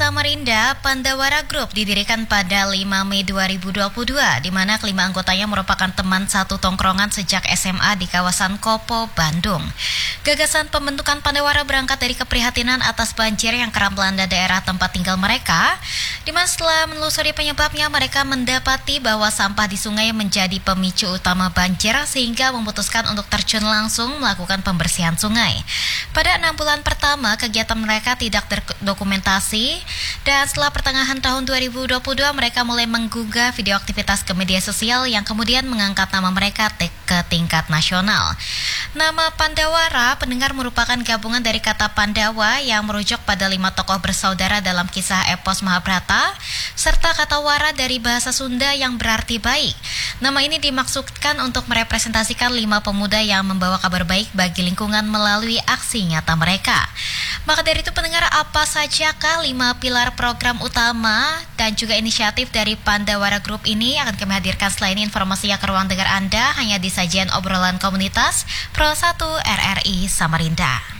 Samarinda, Pandawara Group didirikan pada 5 Mei 2022, di mana kelima anggotanya merupakan teman satu tongkrongan sejak SMA di kawasan Kopo, Bandung. Gagasan pembentukan Pandawara berangkat dari keprihatinan atas banjir yang kerap melanda daerah tempat tinggal mereka, di mana setelah menelusuri penyebabnya, mereka mendapati bahwa sampah di sungai menjadi pemicu utama banjir, sehingga memutuskan untuk terjun langsung melakukan pembersihan sungai. Pada 6 bulan pertama, kegiatan mereka tidak terdokumentasi, dan setelah pertengahan tahun 2022 mereka mulai menggugah video aktivitas ke media sosial yang kemudian mengangkat nama mereka ke tingkat nasional. Nama Pandawara pendengar merupakan gabungan dari kata Pandawa yang merujuk pada 5 tokoh bersaudara dalam kisah epos Mahabharata, serta kata Wara dari bahasa Sunda yang berarti baik. Nama ini dimaksudkan untuk merepresentasikan 5 pemuda yang membawa kabar baik bagi lingkungan melalui aksi nyata mereka. Maka dari itu pendengar, apa sajakah 5 pilar program utama dan juga inisiatif dari Pandawara Group ini akan kami hadirkan setelah ini informasinya ke ruang dengar Anda hanya di sajian obrolan komunitas Pro 1 RRI Samarinda.